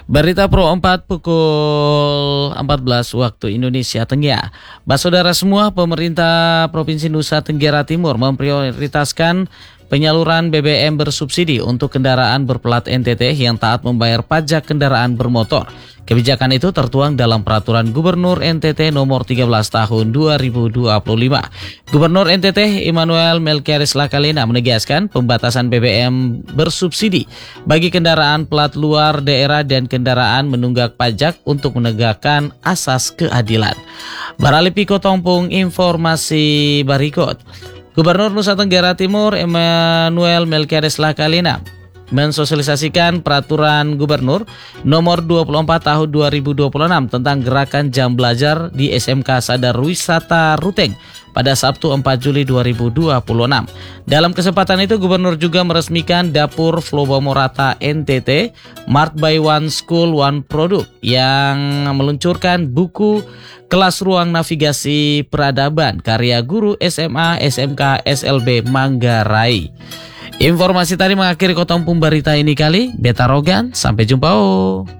Berita Pro 4 pukul 14 waktu Indonesia Tengah. Saudara semua, pemerintah Provinsi Nusa Tenggara Timur memprioritaskan penyaluran BBM bersubsidi untuk kendaraan berplat NTT yang taat membayar pajak kendaraan bermotor. Kebijakan itu tertuang dalam Peraturan Gubernur NTT nomor 13 tahun 2025. Gubernur NTT Immanuel Melkiades Lakalina menegaskan pembatasan BBM bersubsidi bagi kendaraan plat luar daerah dan kendaraan menunggak pajak untuk menegakkan asas keadilan. Baralipi Kotompung informasi berikut. Gubernur Nusa Tenggara Timur Immanuel Melkiades Lakalina mensosialisasikan Peraturan Gubernur nomor 24 tahun 2026 tentang gerakan jam belajar di SMK Sadar Wisata Ruteng pada Sabtu 4 Juli 2026. Dalam kesempatan itu, Gubernur juga meresmikan Dapur Flobomorata NTT Mart by One School One Product yang meluncurkan buku Kelas Ruang Navigasi Peradaban karya guru SMA SMK SLB Manggarai. Informasi tadi mengakhiri Kotompung berita ini kali. Beta Rogan, sampai jumpa.